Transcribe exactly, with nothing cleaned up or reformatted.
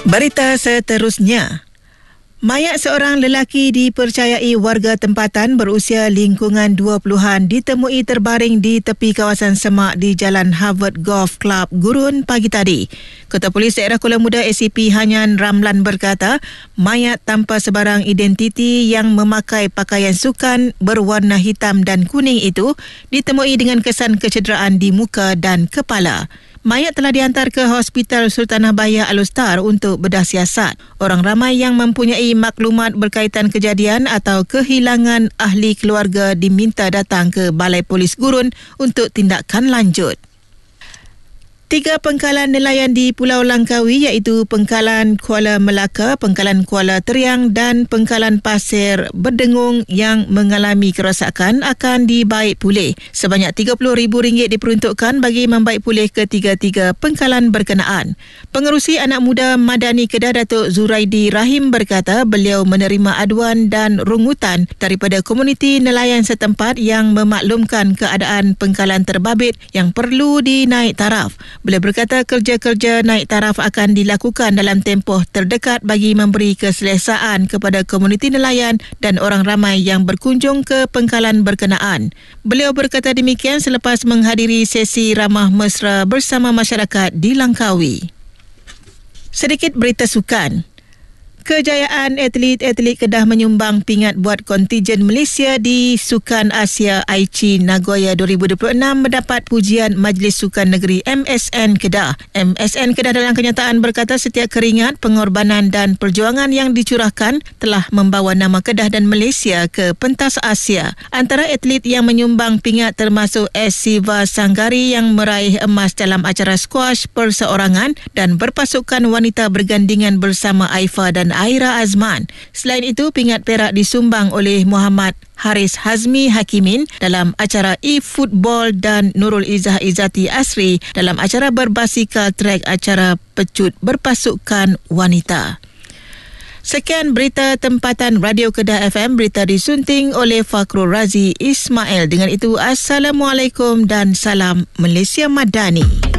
Berita seterusnya. Mayat seorang lelaki dipercayai warga tempatan berusia lingkungan dua puluhan ditemui terbaring di tepi kawasan semak di Jalan Harvard Golf Club, Gurun pagi tadi. Ketua Polis Daerah Kuala Muda A C P Hanyan Ramlan berkata, mayat tanpa sebarang identiti yang memakai pakaian sukan berwarna hitam dan kuning itu ditemui dengan kesan kecederaan di muka dan kepala. Mayat telah dihantar ke Hospital Sultanah Bayer Al-Ustar untuk bedah siasat. Orang ramai yang mempunyai maklumat berkaitan kejadian atau kehilangan ahli keluarga diminta datang ke Balai Polis Gurun untuk tindakan lanjut. Tiga pengkalan nelayan di Pulau Langkawi iaitu Pengkalan Kuala Melaka, Pengkalan Kuala Teriang dan Pengkalan Pasir Berdengung yang mengalami kerosakan akan dibaik pulih. Sebanyak tiga puluh ribu ringgit diperuntukkan bagi membaik pulih ketiga-tiga pengkalan berkenaan. Pengerusi Anak Muda Madani Kedah Datuk Zuraidi Rahim berkata beliau menerima aduan dan rungutan daripada komuniti nelayan setempat yang memaklumkan keadaan pengkalan terbabit yang perlu dinaik taraf. Beliau berkata kerja-kerja naik taraf akan dilakukan dalam tempoh terdekat bagi memberi keselesaan kepada komuniti nelayan dan orang ramai yang berkunjung ke pengkalan berkenaan. Beliau berkata demikian selepas menghadiri sesi ramah mesra bersama masyarakat di Langkawi. Sedikit berita sukan. Kejayaan atlet-atlet Kedah menyumbang pingat buat kontijen Malaysia di Sukan Asia Aichi Nagoya dua ribu dua puluh enam mendapat pujian Majlis Sukan Negeri M S N Kedah. M S N Kedah dalam kenyataan berkata setiap keringat, pengorbanan dan perjuangan yang dicurahkan telah membawa nama Kedah dan Malaysia ke pentas Asia. Antara atlet yang menyumbang pingat termasuk S. Siva Sanggari yang meraih emas dalam acara squash perseorangan dan berpasukan wanita bergandingan bersama Aifa dan Aira Azman. Selain itu, pingat perak disumbang oleh Muhammad Haris Hazmi Hakimin dalam acara e-football dan Nurul Izzah Izzati Asri dalam acara berbasikal trek acara pecut berpasukan wanita. Sekian berita tempatan Radio Kedah F M, berita disunting oleh Fakhrul Razi Ismail. Dengan itu, Assalamualaikum dan salam Malaysia Madani.